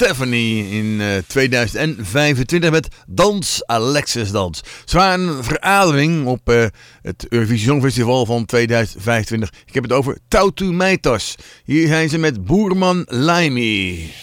Stephanie in 2025 met Dans Alexis Dans. Zwaar een verademing op het Eurovisie Songfestival van 2025. Ik heb het over Tautu Meitas. Hier zijn ze met Boerman Laimi.